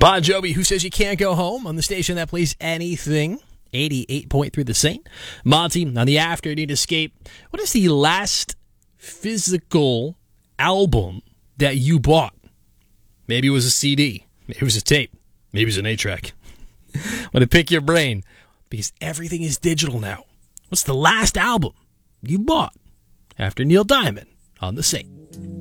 Bon Jovi, Who Says You Can't Go Home, on the station that plays anything. 88.3 The Saint. Monty, on the Afternoon Escape. What is the last physical album that you bought? Maybe it was a CD. Maybe it was a tape. Maybe it was an 8-track. I'm going to pick your brain because everything is digital now. What's the last album you bought? After Neil Diamond on The Saint.